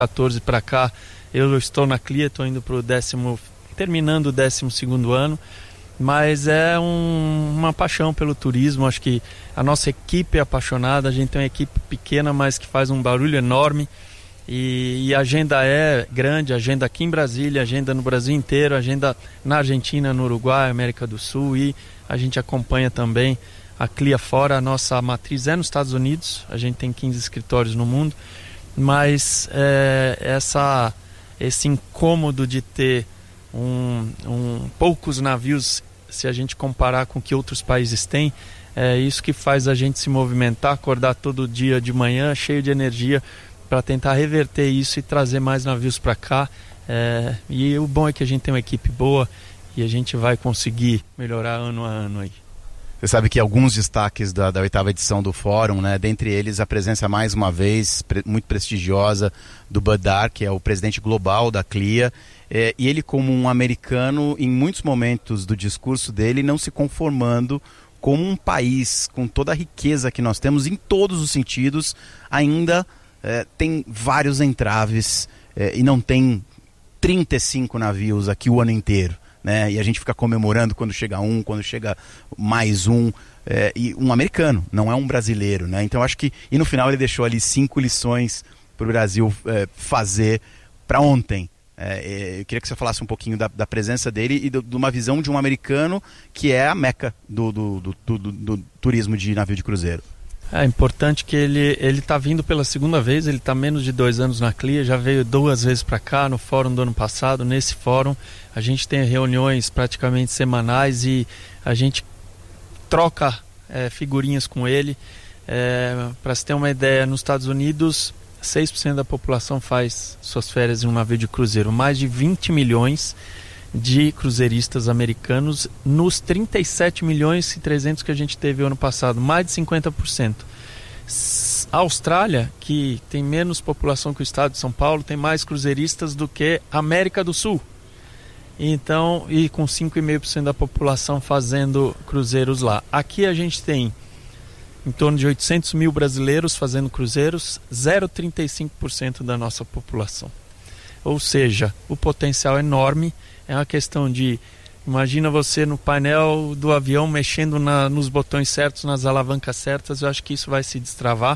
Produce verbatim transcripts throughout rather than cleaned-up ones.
quatorze para cá, eu estou na C L I A, estou indo para o décimo, terminando o décimo segundo ano, mas é um, uma paixão pelo turismo. Acho que a nossa equipe é apaixonada, a gente tem uma equipe pequena, mas que faz um barulho enorme, e, e a agenda é grande, agenda aqui em Brasília, agenda no Brasil inteiro, agenda na Argentina, no Uruguai, América do Sul, e a gente acompanha também a C L I A fora. A nossa matriz é nos Estados Unidos, a gente tem quinze escritórios no mundo, mas é, essa, esse incômodo de ter um, um, poucos navios, se a gente comparar com o que outros países têm, é isso que faz a gente se movimentar, acordar todo dia de manhã cheio de energia para tentar reverter isso e trazer mais navios para cá. É, e o bom é que a gente tem uma equipe boa e a gente vai conseguir melhorar ano a ano aí. Você sabe que alguns destaques da, da oitava edição do Fórum, né, dentre eles a presença mais uma vez pre, muito prestigiosa do Bud Dark, que é o presidente global da C L I A, é, e ele, como um americano, em muitos momentos do discurso dele, não se conformando como um país com toda a riqueza que nós temos em todos os sentidos, ainda é, tem vários entraves é, e não tem trinta e cinco navios aqui o ano inteiro. Né? E a gente fica comemorando quando chega um, quando chega mais um, é, e um americano, não é um brasileiro, né? Então acho que, e no final ele deixou ali cinco lições para o Brasil é, fazer para ontem. É, eu queria que você falasse um pouquinho da, da presença dele e do, de uma visão de um americano que é a meca do, do, do, do, do, do turismo de navio de cruzeiro. É importante que ele ele está vindo pela segunda vez, ele está menos de dois anos na C L I A, já veio duas vezes para cá, no fórum do ano passado. Nesse fórum a gente tem reuniões praticamente semanais e a gente troca é, figurinhas com ele. É, para se ter uma ideia, nos Estados Unidos seis por cento da população faz suas férias em um navio de cruzeiro, mais de vinte milhões de cruzeiristas americanos nos trinta e sete milhões e trezentos que a gente teve ano passado, mais de cinquenta por cento. A Austrália, que tem menos população que o estado de São Paulo, tem mais cruzeiristas do que a América do Sul. Então, e com cinco vírgula cinco por cento da população fazendo cruzeiros lá. Aqui a gente tem em torno de oitocentos mil brasileiros fazendo cruzeiros, zero vírgula trinta e cinco por cento da nossa população. Ou seja, o potencial é enorme. É uma questão de, imagina você no painel do avião mexendo na, nos botões certos, nas alavancas certas. Eu acho que isso vai se destravar.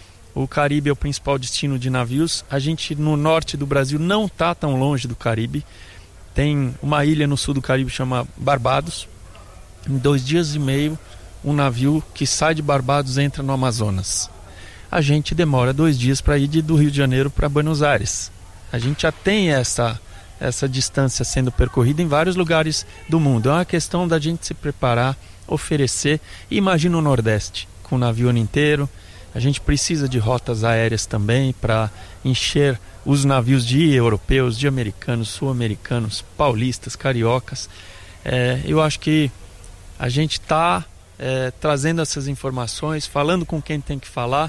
O Caribe é o principal destino de navios. A gente no norte do Brasil não está tão longe do Caribe. Tem uma ilha no sul do Caribe chama Barbados. Em dois dias e meio, um navio que sai de Barbados entra no Amazonas. A gente demora dois dias para ir de, do Rio de Janeiro para Buenos Aires. A gente já tem essa... essa distância sendo percorrida em vários lugares do mundo. É uma questão da gente se preparar, oferecer. E imagina o Nordeste, com o navio ano inteiro. A gente precisa de rotas aéreas também para encher os navios de europeus, de americanos, sul-americanos, paulistas, cariocas. É, eu acho que a gente está é, trazendo essas informações, falando com quem tem que falar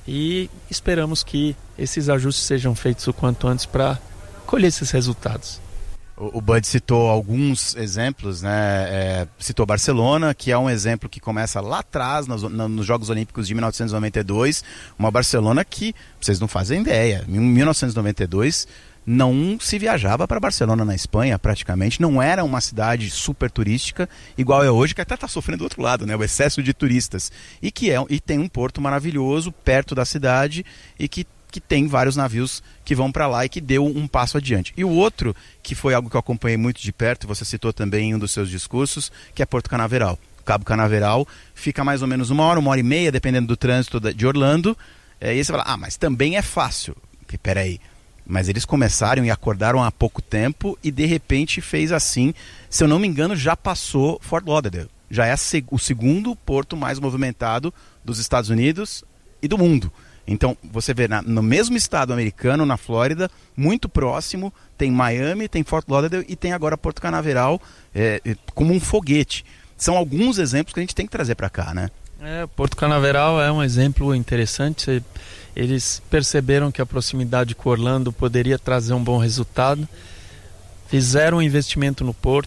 e esperamos que esses ajustes sejam feitos o quanto antes para colher esses resultados. O, o Bud citou alguns exemplos, né? É, citou Barcelona, que é um exemplo que começa lá atrás, nos, nos Jogos Olímpicos de mil novecentos e noventa e dois, uma Barcelona que, vocês não fazem ideia, em mil novecentos e noventa e dois não se viajava para Barcelona na Espanha praticamente, não era uma cidade super turística, igual é hoje, que até está sofrendo do outro lado, né? O excesso de turistas, e que é, e tem um porto maravilhoso perto da cidade e que que tem vários navios que vão para lá e que deu um passo adiante. E o outro, que foi algo que eu acompanhei muito de perto, você citou também em um dos seus discursos, que é Porto Canaveral. Cabo Canaveral fica mais ou menos uma hora, uma hora e meia, dependendo do trânsito de Orlando, é, e aí você fala, ah, mas também é fácil. Que, peraí, mas eles começaram e acordaram há pouco tempo e de repente fez assim, se eu não me engano, já passou Fort Lauderdale. Já é o segundo porto mais movimentado dos Estados Unidos e do mundo. Então, você vê na, no mesmo estado americano, na Flórida, muito próximo, tem Miami, tem Fort Lauderdale e tem agora Porto Canaveral é, como um foguete. São alguns exemplos que a gente tem que trazer para cá, né? É, Porto Canaveral é um exemplo interessante. Eles perceberam que a proximidade com Orlando poderia trazer um bom resultado. Fizeram um investimento no porto.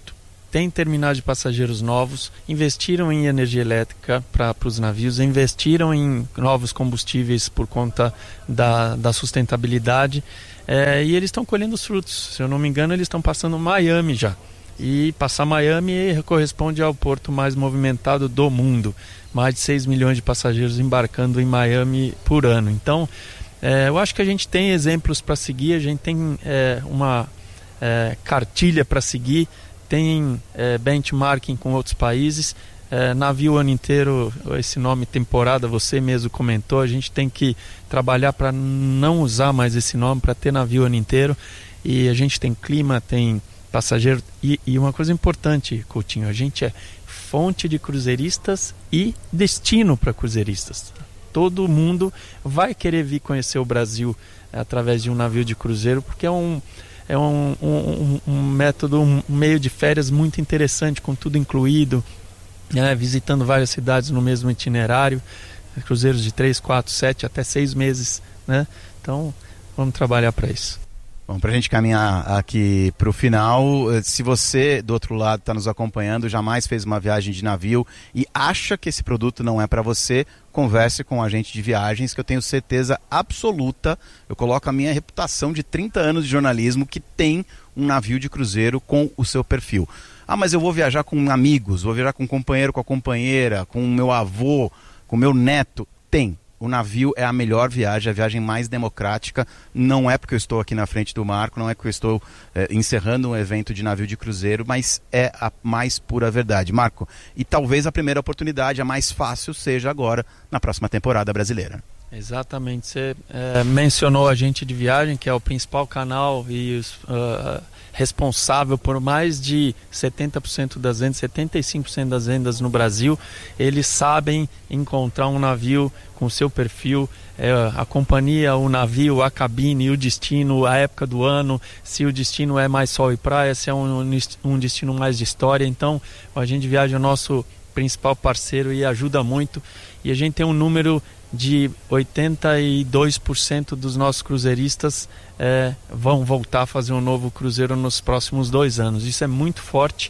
tem terminais de passageiros novos, investiram em energia elétrica para os navios, investiram em novos combustíveis por conta da, da sustentabilidade, é, e eles estão colhendo os frutos. Se eu não me engano, eles estão passando Miami já. E passar Miami corresponde ao porto mais movimentado do mundo. Mais de seis milhões de passageiros embarcando em Miami por ano. Então, é, eu acho que a gente tem exemplos para seguir, a gente tem é, uma é, cartilha para seguir, tem é, benchmarking com outros países. É, navio o ano inteiro, esse nome temporada, você mesmo comentou, a gente tem que trabalhar para não usar mais esse nome, para ter navio o ano inteiro. E a gente tem clima, tem passageiro, e, e uma coisa importante, Coutinho, a gente é fonte de cruzeiristas e destino para cruzeiristas. Todo mundo vai querer vir conhecer o Brasil através de um navio de cruzeiro, porque é um, é um, um, um método, um meio de férias muito interessante, com tudo incluído, né, visitando várias cidades no mesmo itinerário, cruzeiros de três, quatro, sete, até seis meses, né? Então, vamos trabalhar para isso. Bom, para a gente caminhar aqui para o final, se você do outro lado está nos acompanhando, jamais fez uma viagem de navio e acha que esse produto não é para você, converse com um agente de viagens, que eu tenho certeza absoluta, eu coloco a minha reputação de trinta anos de jornalismo, que tem um navio de cruzeiro com o seu perfil. Ah, mas eu vou viajar com amigos, vou viajar com um companheiro, com a companheira, com o meu avô, com o meu neto. Tem. O navio é a melhor viagem, a viagem mais democrática. Não é porque eu estou aqui na frente do Marco, não é porque eu estou é, encerrando um evento de navio de cruzeiro, mas é a mais pura verdade. Marco, e talvez a primeira oportunidade, a mais fácil, seja agora, na próxima temporada brasileira. Exatamente, você é, mencionou a agente de viagem, que é o principal canal e uh, responsável por mais de setenta por cento das vendas, setenta e cinco por cento das vendas no Brasil. Eles sabem encontrar um navio com seu perfil, é, a companhia, o navio, a cabine, o destino, a época do ano, se o destino é mais sol e praia, se é um, um destino mais de história. Então, o agente de viagem é o nosso principal parceiro e ajuda muito. E a gente tem um número de oitenta e dois por cento dos nossos cruzeiristas é, vão voltar a fazer um novo cruzeiro nos próximos dois anos. Isso é muito forte,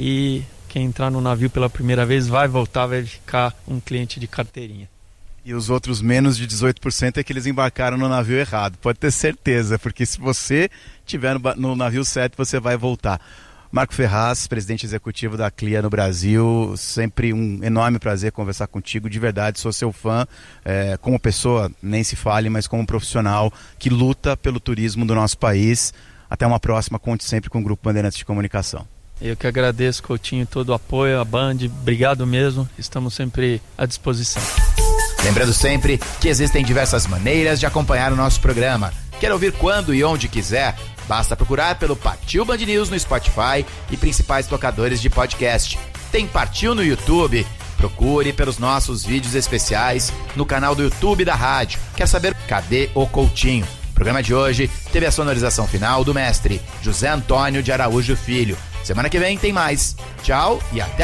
e quem entrar no navio pela primeira vez vai voltar, vai ficar um cliente de carteirinha. E os outros menos de dezoito por cento é que eles embarcaram no navio errado, pode ter certeza, porque se você estiver no, no navio certo, você vai voltar. Marco Ferraz, presidente executivo da CLIA no Brasil, sempre um enorme prazer conversar contigo, de verdade, sou seu fã, é, como pessoa, nem se fale, mas como profissional que luta pelo turismo do nosso país. Até uma próxima, conte sempre com o Grupo Bandeirantes de Comunicação. Eu que agradeço, Coutinho, todo o apoio, a Band, obrigado mesmo, estamos sempre à disposição. Lembrando sempre que existem diversas maneiras de acompanhar o nosso programa. Quer ouvir quando e onde quiser? Basta procurar pelo Partiu Band News no Spotify e principais tocadores de podcast. Tem Partiu no YouTube? Procure pelos nossos vídeos especiais no canal do YouTube da rádio. Quer saber cadê o Coutinho? O programa de hoje teve a sonorização final do mestre José Antônio de Araújo Filho. Semana que vem tem mais. Tchau e até